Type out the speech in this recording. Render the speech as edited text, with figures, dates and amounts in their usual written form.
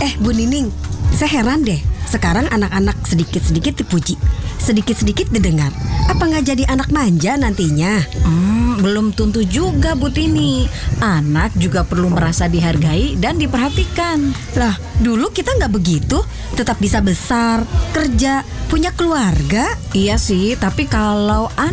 Bu Nining, saya heran deh. Sekarang anak-anak sedikit-sedikit dipuji, sedikit-sedikit didengar. Apa nggak jadi anak manja nantinya? Belum tentu juga Bu Tini. Anak juga perlu merasa dihargai dan diperhatikan. Lah, dulu kita nggak begitu. Tetap bisa besar, kerja, punya keluarga. Iya sih, tapi kalau